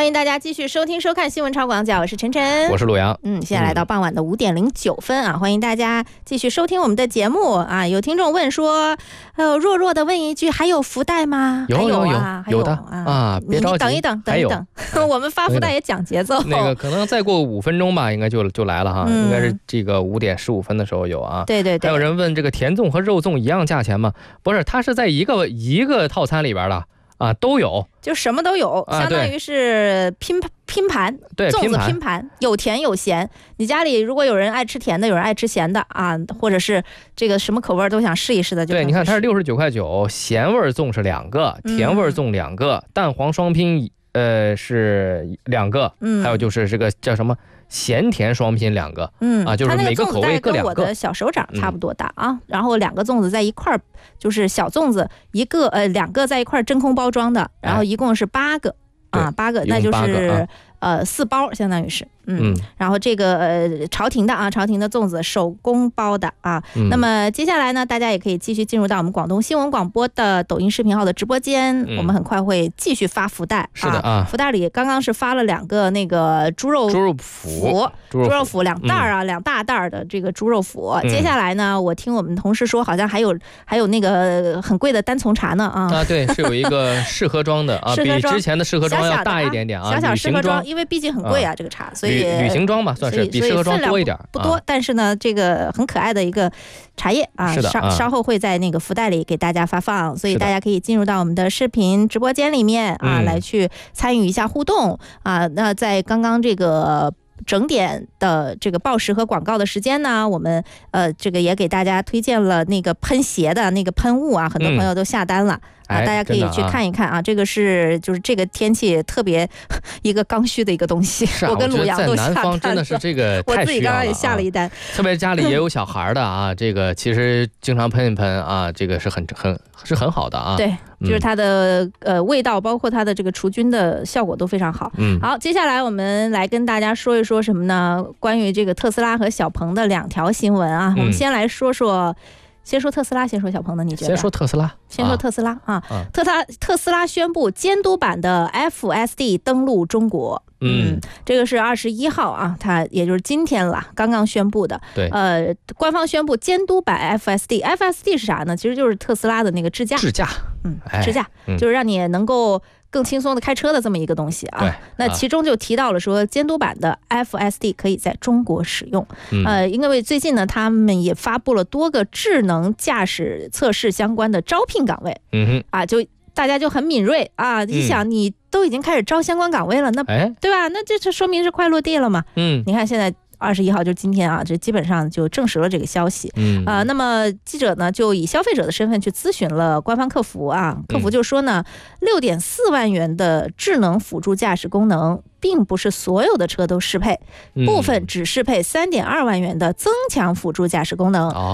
欢迎大家继续收听收看新闻超广角，我是晨晨， 我是陆阳。 现在来到傍晚的5点09分啊，欢迎大家继续收听我们的节目啊。有听众问说，弱弱的问一句，还有福袋吗？ 有的啊，别着急， 等一等，我们发福袋也讲节奏， 那个可能再过5分钟吧，应该就来了哈，应该是这个5点15分的时候有啊。 对对对。 还有人问这个甜粽和肉粽一样价钱吗？不是，它是在一个套餐里边的。啊，都有， 就什么都有，相当于是拼盘， 对， 粽子拼盘，有甜有咸。你家里如果有人爱吃甜的，有人爱吃咸的啊，或者是这个什么口味都想试一试的，就对，你看它是69块9，咸味粽是2个，甜味粽2个，蛋黄双拼是2个，还有就是这个叫什么？咸甜双拼2个，就是每个口味各2个。 跟我的小手掌差不多大啊，然后2个粽子在一块儿，就是小粽子2个在一块真空包装的，然后一共是8个啊，8个，那就是4包，相当于是。然后这个朝廷的粽子手工包的啊。那么接下来呢，大家也可以继续进入到我们广东新闻广播的抖音视频号的直播间，我们很快会继续发福袋。 是的啊， 福袋里刚刚是发了2个那个猪肉脯2袋啊，2大袋的这个猪肉脯。接下来呢，我听我们同事说，好像还有那个很贵的单丛茶呢啊。 对，是有一个适合装的啊，比之前的适合装要大一点点啊， 小适合装，因为毕竟很贵啊，这个茶，所以旅行装吧，算是比适合装多一点， 不多，但是呢，这个很可爱的一个茶叶啊，稍后会在那个福袋里给大家发放，所以大家可以进入到我们的视频直播间里面啊，来去参与一下互动啊。那在刚刚这个整点的这个报时和广告的时间呢，我们这个也给大家推荐了那个喷鞋的那个喷雾啊，很多朋友都下单了。大家可以去看一看啊，这个是就是这个天气特别一个刚需的一个东西。我跟鲁阳都下单了， 在南方真的是这个太需要了， 我自己刚刚也下了一单。 特别家里也有小孩的啊，这个其实经常喷一喷啊，这个是很好的啊。 对，就是它的味道，包括它的这个除菌的效果都非常好。好，接下来我们来跟大家说一说什么呢？关于这个特斯拉和小鹏的2条新闻啊。我们先来说说。先说特斯拉，先说小鹏的，你觉得？ 先说特斯拉啊。特斯拉宣布监督版的 FSD 登陆中国。这个是21号啊，它也就是今天了，刚刚宣布的。 对， 官方宣布监督版 FSD 是啥呢？其实就是特斯拉的那个支架，支架，就是让你能够更轻松的开车的这么一个东西啊。那其中就提到了说，监督版的 FSD 可以在中国使用。因为最近呢，他们也发布了多个智能驾驶测试相关的招聘岗位。就大家就很敏锐啊！你想，你都已经开始招相关岗位了，那对吧？那这说明是快落地了嘛？你看现在21号就今天啊，这基本上就证实了这个消息。那么记者呢就以消费者的身份去咨询了官方客服啊，客服就说呢，6.4万元的智能辅助驾驶功能，并不是所有的车都适配，部分只适配3.2万元的增强辅助驾驶功能。